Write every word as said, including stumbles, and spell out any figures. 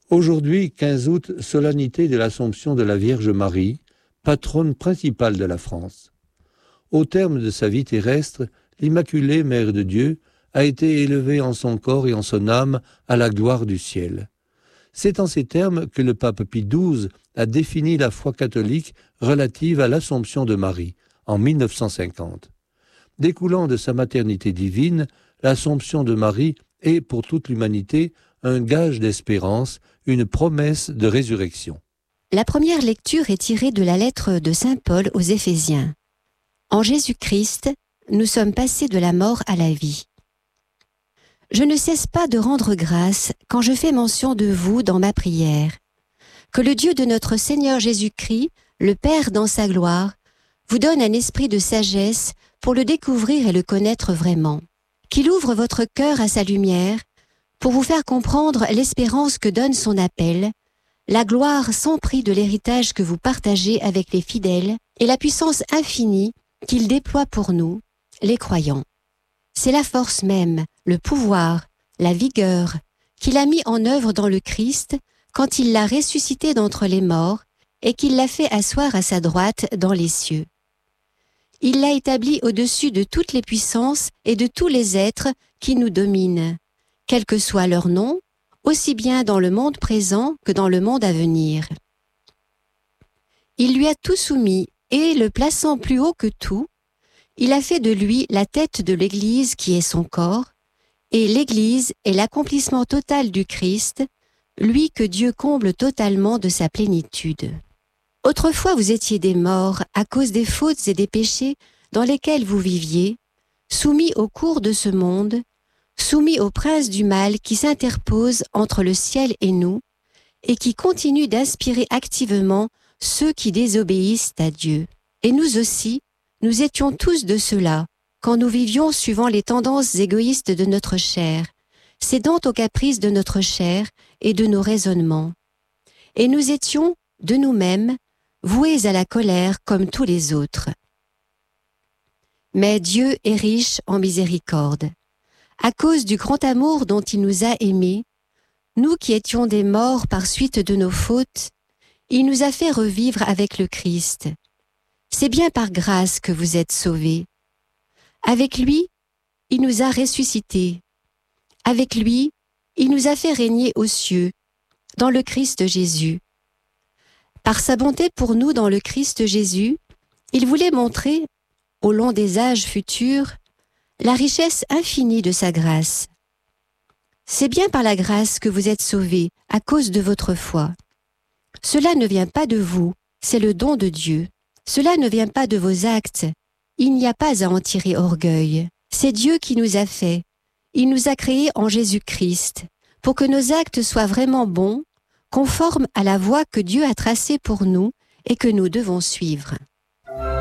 Aujourd'hui, quinze août, solennité de l'Assomption de la Vierge Marie, patronne principale de la France. Au terme de sa vie terrestre, l'Immaculée Mère de Dieu a été élevée en son corps et en son âme à la gloire du ciel. C'est en ces termes que le pape Pie douze a défini la foi catholique relative à l'Assomption de Marie, en mille neuf cent cinquante. Découlant de sa maternité divine, l'Assomption de Marie est pour toute l'humanité un gage d'espérance, une promesse de résurrection. La première lecture est tirée de la lettre de saint Paul aux Éphésiens. En Jésus-Christ, nous sommes passés de la mort à la vie. Je ne cesse pas de rendre grâce quand je fais mention de vous dans ma prière. Que le Dieu de notre Seigneur Jésus-Christ, le Père dans sa gloire, vous donne un esprit de sagesse pour le découvrir et le connaître vraiment. Qu'il ouvre votre cœur à sa lumière pour vous faire comprendre l'espérance que donne son appel, la gloire sans prix de l'héritage que vous partagez avec les fidèles et la puissance infinie qu'il déploie pour nous, les croyants. C'est la force même, le pouvoir, la vigueur qu'il a mis en œuvre dans le Christ quand il l'a ressuscité d'entre les morts et qu'il l'a fait asseoir à sa droite dans les cieux. Il l'a établi au-dessus de toutes les puissances et de tous les êtres qui nous dominent, quel que soit leur nom, aussi bien dans le monde présent que dans le monde à venir. Il lui a tout soumis et, le plaçant plus haut que tout, il a fait de lui la tête de l'Église qui est son corps, et l'Église est l'accomplissement total du Christ, lui que Dieu comble totalement de sa plénitude. Autrefois vous étiez des morts à cause des fautes et des péchés dans lesquels vous viviez, soumis au cours de ce monde, soumis au prince du mal qui s'interpose entre le ciel et nous, et qui continue d'inspirer activement ceux qui désobéissent à Dieu. Et nous aussi, nous étions tous de ceux-là, quand nous vivions suivant les tendances égoïstes de notre chair, cédant aux caprices de notre chair et de nos raisonnements. Et nous étions, de nous-mêmes, voués à la colère comme tous les autres. Mais Dieu est riche en miséricorde. À cause du grand amour dont il nous a aimés, nous qui étions des morts par suite de nos fautes, il nous a fait revivre avec le Christ. C'est bien par grâce que vous êtes sauvés. Avec lui, il nous a ressuscités. Avec lui, il nous a fait régner aux cieux, dans le Christ Jésus. Par sa bonté pour nous dans le Christ Jésus, il voulait montrer, au long des âges futurs, la richesse infinie de sa grâce. C'est bien par la grâce que vous êtes sauvés, à cause de votre foi. Cela ne vient pas de vous, c'est le don de Dieu. Cela ne vient pas de vos actes. Il n'y a pas à en tirer orgueil. C'est Dieu qui nous a fait. Il nous a créés en Jésus-Christ, pour que nos actes soient vraiment bons, conformes à la voie que Dieu a tracée pour nous et que nous devons suivre.